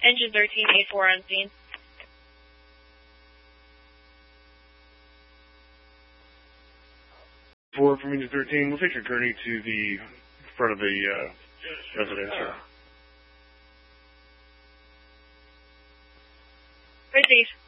Engine 13A4 on scene. From Engine 13, we'll take your gurney to the front of the residence. Proceed.